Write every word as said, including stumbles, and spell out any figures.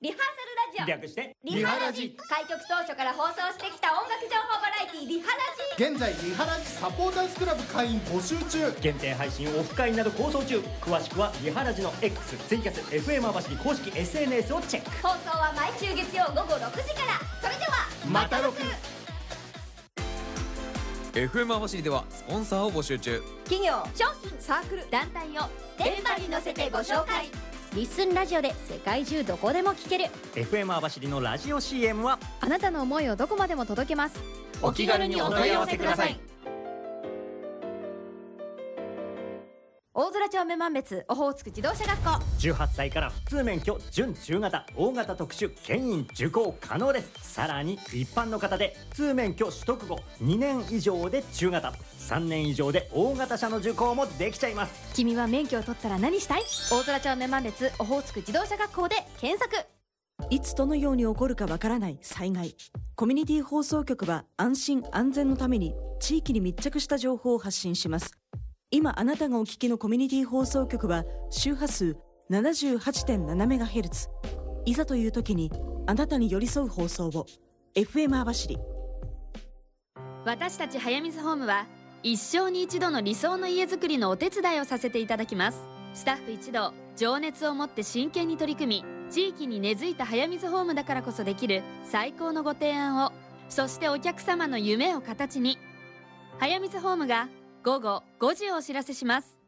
リハーサルラジオ略してリハラジ。開局当初から放送してきた音楽情報バラエティリハラジ。 現在リハラジサポーターズクラブ会員募集中。 限定配信オフ会など構想中。詳しくはリハラジの X、ツイキャス、エフエム 網走公式 エスエヌエス をチェック。 放送は毎週月曜午後ろくじから。それではまたろく。 エフエム 網走ではスポンサーを募集中。 企業、商品、サークル、団体を電波に乗せてご紹介。リッスンラジオで世界中どこでも聞けるエフエム 網走のラジオ シーエム はあなたの思いをどこまでも届けます。 お気軽にお問い合わせください。 大空町女満別オホーツク自動車学校。 じゅうはっさいから普通免許準中型大型特殊牽引受講可能です。さらに一般の方で普通免許取得後にねん以上で中型、さんねん以上で大型車の受講もできちゃいます。 君は免許を取ったら何したい？大空町女満別オホーツク自動車学校で検索。 いつどのように起こるかわからない災害。コミュニティ放送局は安心安全のために地域に密着した情報を発信します。今あなたがお聞きのコミュニティ放送局は周波数 ななじゅうはちてんななメガヘルツ。いざという時にあなたに寄り添う放送を エフエム 網走。 私たち早水ホームは一生に一度の理想の家づくりのお手伝いをさせていただきます。スタッフ一同情熱を持って真剣に取り組み、地域に根付いた早水ホームだからこそできる最高のご提案を、そしてお客様の夢を形に。早水ホームが午後ごじをお知らせします。